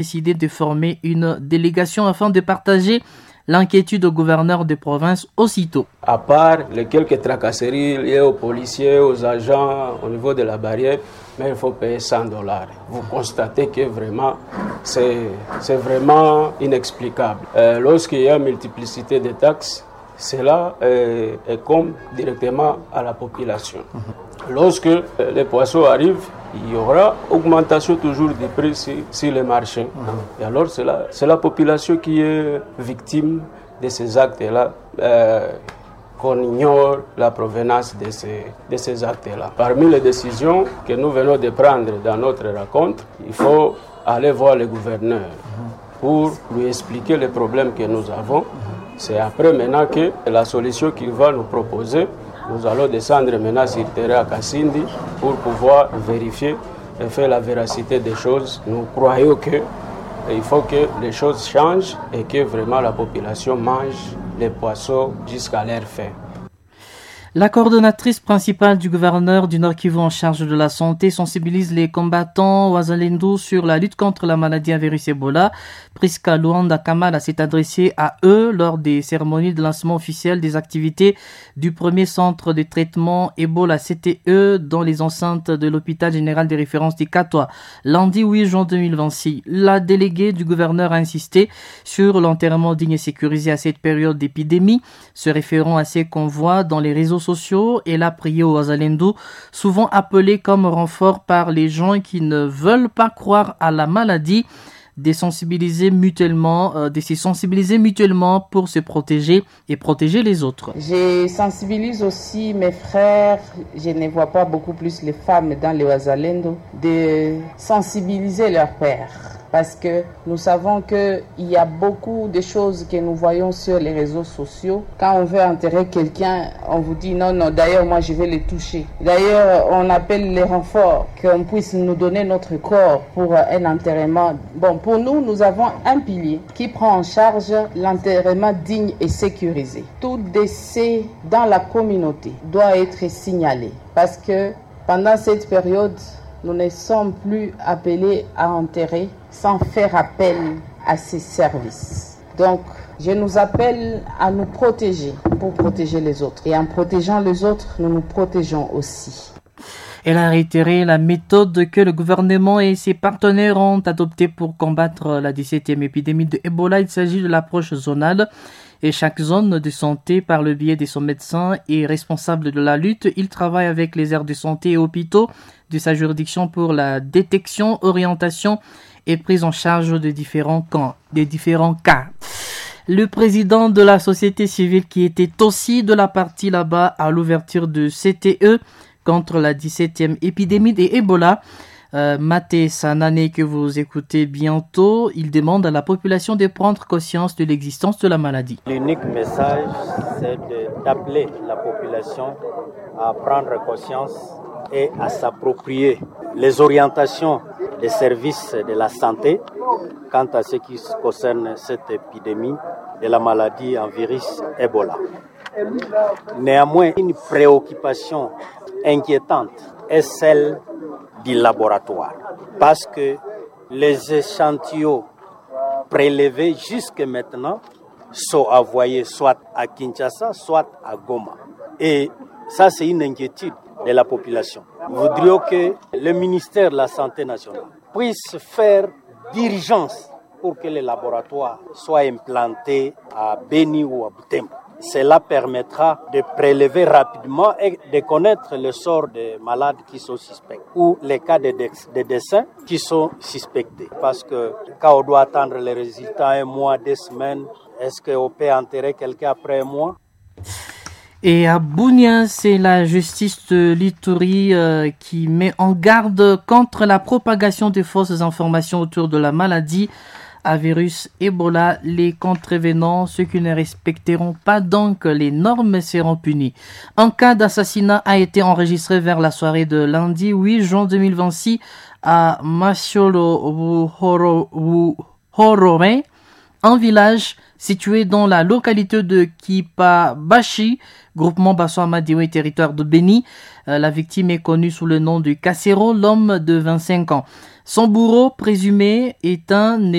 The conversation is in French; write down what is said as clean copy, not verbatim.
décidé de former une délégation afin de partager l'inquiétude au gouverneur de province aussitôt. À part les quelques tracasseries liées aux policiers, aux agents au niveau de la barrière, mais il faut payer $100. Vous constatez que vraiment, c'est vraiment inexplicable. Lorsqu'il y a une multiplicité de taxes, cela incombe directement à la population. Lorsque les poissons arrivent, il y aura augmentation toujours des prix sur les marchés. Et alors c'est la population qui est victime de ces actes-là, qu'on ignore la provenance de ces actes-là. Parmi les décisions que nous venons de prendre dans notre rencontre, il faut aller voir le gouverneur pour lui expliquer les problèmes que nous avons. C'est après maintenant que la solution qu'il va nous proposer, nous allons descendre maintenant sur le terrain à Kassindi pour pouvoir vérifier et faire la véracité des choses. Nous croyons qu'il faut que les choses changent et que vraiment la population mange les poissons jusqu'à leur fin. La coordonnatrice principale du gouverneur du Nord Kivu en charge de la santé sensibilise les combattants Wazalendo sur la lutte contre la maladie à virus Ebola. Priska Luanda Kamala s'est adressée à eux lors des cérémonies de lancement officiel des activités du premier centre de traitement Ebola CTE dans les enceintes de l'hôpital général de référence du Katoa. Lundi 8 juin 2026, la déléguée du gouverneur a insisté sur l'enterrement digne et sécurisé à cette période d'épidémie, se référant à ces convois dans les réseaux sociaux. Et la prière aux Wazalendo, souvent appelés comme renfort par les gens qui ne veulent pas croire à la maladie, de se sensibiliser mutuellement pour se protéger et protéger les autres. Je sensibilise aussi mes frères, je ne vois pas beaucoup plus les femmes dans les Wazalendo, de sensibiliser leurs pères. Parce que nous savons qu'il y a beaucoup de choses que nous voyons sur les réseaux sociaux. Quand on veut enterrer quelqu'un, on vous dit non, d'ailleurs moi je vais le toucher. D'ailleurs on appelle les renforts, qu'on puisse nous donner notre corps pour un enterrement. Bon, pour nous, nous avons un pilier qui prend en charge l'enterrement digne et sécurisé. Tout décès dans la communauté doit être signalé. Parce que pendant cette période, nous ne sommes plus appelés à enterrer sans faire appel à ces services. Donc, je nous appelle à nous protéger pour protéger les autres. Et en protégeant les autres, nous nous protégeons aussi. Elle a réitéré la méthode que le gouvernement et ses partenaires ont adoptée pour combattre la 17e épidémie de Ebola. Il s'agit de l'approche zonale. Et chaque zone de santé, par le biais de son médecin, est responsable de la lutte. Il travaille avec les aires de santé et hôpitaux de sa juridiction pour la détection, orientation et prise en charge des différents cas. Le président de la société civile qui était aussi de la partie là-bas à l'ouverture de CTE contre la 17e épidémie d'Ebola, Maté Sanane, que vous écoutez bientôt, il demande à la population de prendre conscience de l'existence de la maladie. L'unique message, c'est d'appeler la population à prendre conscience et à s'approprier les orientations des services de la santé quant à ce qui concerne cette épidémie de la maladie en virus Ebola. Néanmoins, une préoccupation inquiétante est celle du laboratoire, parce que les échantillons prélevés jusque maintenant sont envoyés soit à Kinshasa, soit à Goma. Et ça, c'est une inquiétude de la population. Nous voudrions que le ministère de la Santé nationale puisse faire d'urgence pour que les laboratoires soient implantés à Beni ou à Butembo. Cela permettra de prélever rapidement et de connaître le sort des malades qui sont suspects ou les cas de décès qui sont suspectés. Parce que quand on doit attendre les résultats 1 mois, 2 semaines, est-ce qu'on peut enterrer quelqu'un après 1 mois? Et à Bunia, c'est la justice de l'Ituri qui met en garde contre la propagation de fausses informations autour de la maladie à virus Ebola. Les contrevenants, ceux qui ne respecteront pas donc les normes, seront punis. Un cas d'assassinat a été enregistré vers la soirée de lundi 8 juin 2026 à Masiolo Horome, un village situé dans la localité de Kipabashi, groupement Basso-Amadiwe, territoire de Beni. La victime est connue sous le nom de Kassero, l'homme de 25 ans. Son bourreau présumé est un